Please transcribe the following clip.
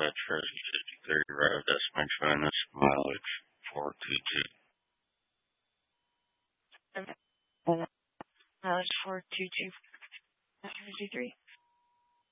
Treasure 53 Road, That's Minus, mileage 422. Mileage 422. 53.